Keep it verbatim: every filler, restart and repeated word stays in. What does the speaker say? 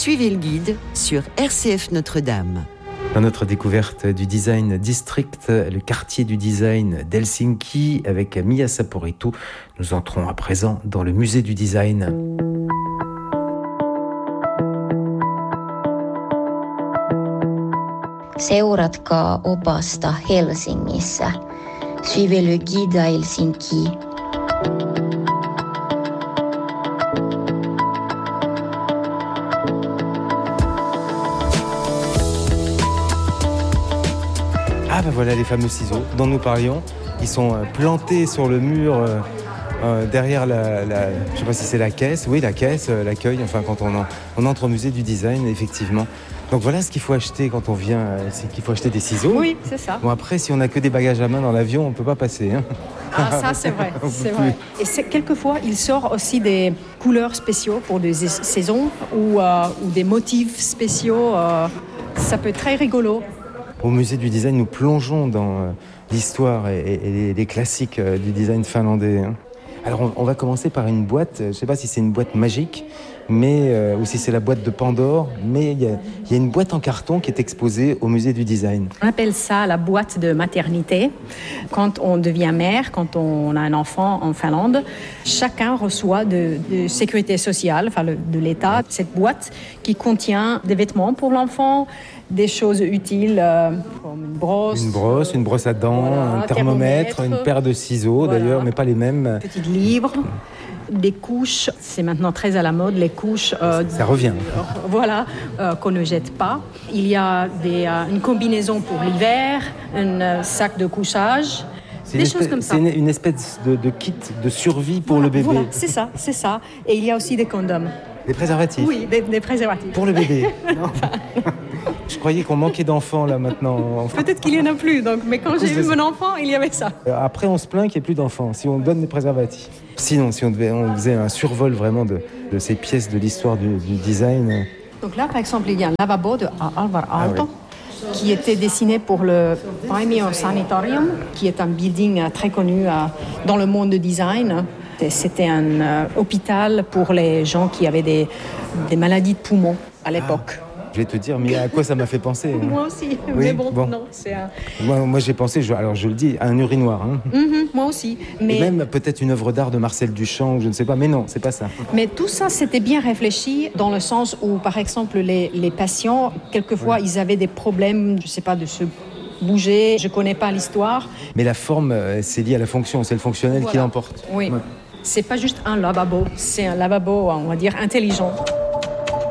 Suivez le guide sur R C F Notre-Dame. Dans notre découverte du Design District, le quartier du design d'Helsinki, avec Mia Saporetu, nous entrons à présent dans le musée du design. Seuratkaa opasta Helsingissä. Suivez le guide à Helsinki. Ah ben voilà les fameux ciseaux dont nous parlions. Ils sont plantés sur le mur euh, euh, derrière la, la... Je ne sais pas si c'est la caisse. Oui, la caisse, euh, l'accueil. Enfin, quand on, en, on entre au musée du design, effectivement. Donc voilà ce qu'il faut acheter quand on vient. Euh, c'est qu'il faut acheter des ciseaux. Oui, c'est ça. Bon après, si on n'a que des bagages à main dans l'avion, on ne peut pas passer. Hein. Ah ça c'est vrai, c'est vrai. Et c'est, quelquefois, il sort aussi des couleurs spéciaux pour des saisons ou, euh, ou des motifs spéciaux. Euh, ça peut être très rigolo. Au musée du design, nous plongeons dans euh, l'histoire et, et, et les, les classiques euh, du design finlandais. Hein. Alors, on, on va commencer par une boîte. Je ne sais pas si c'est une boîte magique, mais euh, ou si c'est la boîte de Pandore. Mais il y, y a une boîte en carton qui est exposée au musée du design. On appelle ça la boîte de maternité. Quand on devient mère, quand on a un enfant en Finlande, chacun reçoit de, de sécurité sociale, enfin le, de l'État, cette boîte qui contient des vêtements pour l'enfant, des choses utiles euh, comme une brosse. Une brosse, une brosse à dents, voilà, un thermomètre, thermomètre, une paire de ciseaux voilà. D'ailleurs, mais pas les mêmes. Petit livre, des couches, c'est maintenant très à la mode, les couches. Euh, ça revient. Euh, voilà, euh, qu'on ne jette pas. Il y a des, euh, une combinaison pour l'hiver, un euh, sac de couchage. C'est des une, choses espèce, comme ça. C'est une, une espèce de, de kit de survie pour voilà, le bébé. Voilà, c'est ça, c'est ça. Et il y a aussi des condoms. Des préservatifs. Oui, des, des préservatifs. Pour le bébé. Non. Je croyais qu'on manquait d'enfants là maintenant. Peut-être qu'il n'y en a plus, donc, mais quand j'ai eu mon enfant, il y avait ça. Après, on se plaint qu'il n'y ait plus d'enfants, si on donne des préservatifs. Sinon, si on, devait, on faisait un survol vraiment de, de ces pièces de l'histoire du, du design. Donc là, par exemple, il y a un lavabo de Alvar Aalto, ah, oui. qui était dessiné pour le Paimio Sanitarium, qui est un building très connu dans le monde du design. C'était un euh, hôpital pour les gens qui avaient des, des maladies de poumons à l'époque. Ah, je vais te dire, mais à quoi ça m'a fait penser hein. Moi aussi, oui, mais bon, bon, non. C'est un... moi, moi, j'ai pensé, je, alors je le dis, à un urinoir. Hein. Mm-hmm, moi aussi. Mais... Et même peut-être une œuvre d'art de Marcel Duchamp, je ne sais pas, mais non, c'est pas ça. Mais tout ça, c'était bien réfléchi dans le sens où, par exemple, les, les patients, quelquefois, oui. ils avaient des problèmes, je ne sais pas, de se bouger, je ne connais pas l'histoire. Mais la forme, c'est lié à la fonction, c'est le fonctionnel voilà. qui l'emporte. Oui. Ouais. C'est pas juste un lavabo, c'est un lavabo, on va dire, intelligent.